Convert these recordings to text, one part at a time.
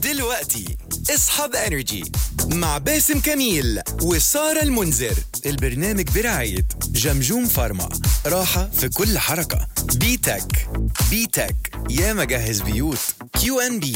دلوقتي اصحاب انرجي مع باسم كميل وسارة المنذر. البرنامج برعاية جمجوم فارما، راحة في كل حركة. بيتك يا مجهز بيوت. QNB.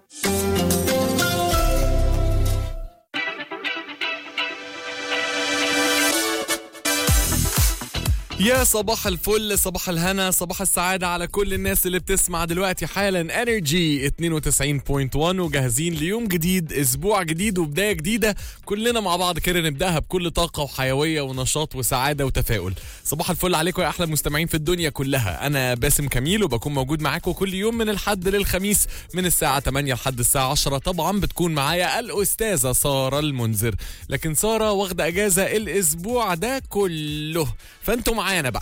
يا صباح الفل، صباح الهنا، صباح السعادة على كل الناس اللي بتسمع دلوقتي حالا انرجي 92.1 وجاهزين ليوم جديد، اسبوع جديد وبداية جديدة. كلنا مع بعض كده نبدأها بكل طاقة وحيوية ونشاط وسعادة وتفاؤل. صباح الفل عليكم يا احلى مستمعين في الدنيا كلها. انا باسم كميل وبكون موجود معاكم كل يوم من الحد للخميس من الساعة 8 لحد الساعة 10. طبعا بتكون معايا الأستاذة سارة المنذر، لكن سارة واخدة اجازة الاسبوع ده كله، فانتوا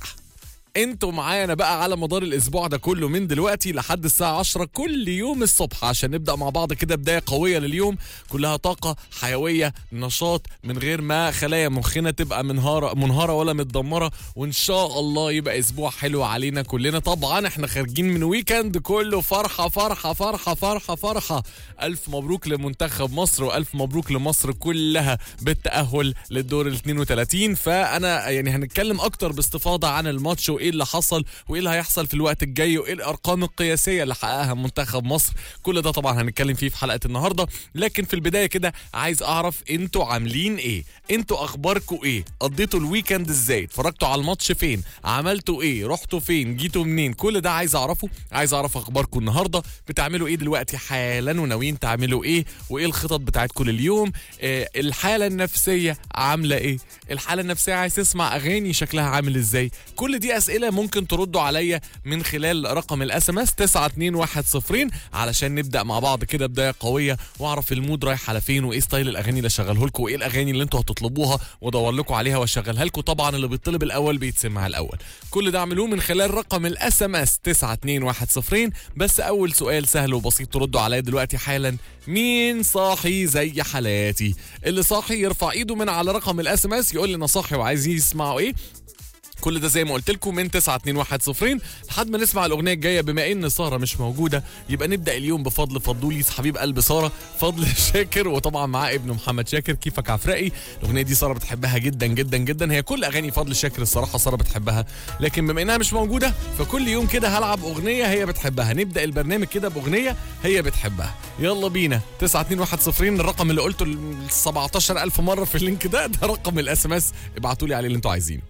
معانا بقى على مدار الاسبوع ده كله من دلوقتي لحد الساعة 10 كل يوم الصبح، عشان نبدأ مع بعض كده بداية قوية لليوم، كلها طاقة حيوية نشاط، من غير ما خلايا مخنا تبقى منهارة ولا متدمرة، وان شاء الله يبقى اسبوع حلو علينا كلنا. طبعا احنا خارجين من ويكند كله فرحة فرحة فرحة فرحة فرحة. الف مبروك لمنتخب مصر والف مبروك لمصر كلها بالتأهل للدور ال 32. فانا يعني هنتكلم اكتر باستفاضة عن الماتش وايه اللي حصل وايه اللي هيحصل في الوقت الجاي وايه الارقام القياسيه اللي حققها منتخب مصر. كل ده طبعا هنتكلم فيه في حلقه النهارده، لكن في البدايه كده عايز اعرف انتوا عاملين ايه، انتوا اخباركم ايه، قضيتوا الويكند ازاي، اتفرجتوا على الماتش فين، عملتوا ايه، رحتوا فين، جيتوا منين، كل ده عايز اعرفه. عايز اعرف اخباركم النهارده، بتعملوا ايه دلوقتي حالا وناويين تعملوا ايه، وايه الخطط بتاعتكم لليوم، الحاله النفسيه عامله ايه، الحاله النفسيه عايز تسمع اغاني شكلها عامل ازاي. كل دي اسئله ممكن تردوا عليا من خلال رقم الاس ام اس 92110 علشان نبدا مع بعض كده بدايه قويه، واعرف المود رايح على فين، وايه ستايل الاغاني اللي اشغله لكم، وايه الاغاني اللي انتوا هتطلبوها وادور لكم عليها واشغلها لكم. طبعا اللي بيطلب الاول بيتسمع الاول. كل ده اعملوه من خلال رقم الاس ام اس 92110. بس اول سؤال سهل وبسيط تردوا عليا دلوقتي حالا: مين صاحي زي حالاتي؟ اللي صاحي يرفع ايده من على رقم الاس ام اس يقول لي انا صاحي وعايزين يسمعوا ايه. كل ده زي ما قلت لكم من 92110 لحد ما نسمع الاغنيه الجايه. بما ان ساره مش موجوده يبقى نبدا اليوم بفضل فضوليس حبيب قلب ساره، فضل شاكر، وطبعا معاه ابنه محمد شاكر، كيفك عفرائي. الاغنيه دي ساره بتحبها جدا جدا جدا، هي كل اغاني فضل شاكر الصراحه ساره بتحبها، لكن بما انها مش موجوده فكل يوم كده هلعب اغنيه هي بتحبها، نبدا البرنامج كده باغنيه هي بتحبها. يلا بينا 92110 الرقم اللي قلته 17000 مره في اللينك ده رقم الاس ام اس، ابعتوا لي عليه اللي انتوا عايزينه.